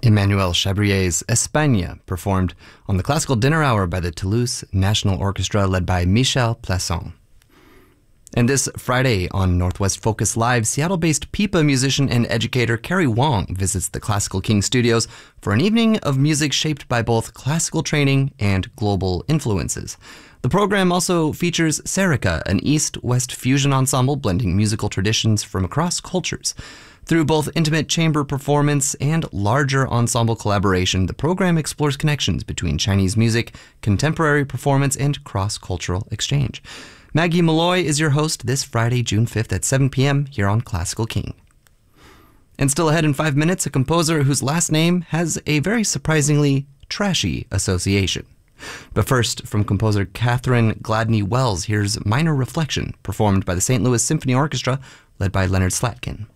Emmanuel Chabrier's Espagne, performed on the Classical Dinner Hour by the Toulouse National Orchestra led by Michel Plasson. And this Friday on Northwest Focus Live, Seattle-based pipa musician and educator Carrie Wong visits the Classical King Studios for an evening of music shaped by both classical training and global influences. The program also features Serica, an East-West fusion ensemble blending musical traditions from across cultures. Through both intimate chamber performance and larger ensemble collaboration, the program explores connections between Chinese music, contemporary performance, and cross-cultural exchange. Maggie Malloy is your host this Friday, June 5th at 7 p.m. here on Classical King. And still ahead in 5 minutes, a composer whose last name has a very surprisingly trashy association. But first, from composer Catherine Gladney Wells, here's Minor Reflection, performed by the St. Louis Symphony Orchestra, led by Leonard Slatkin.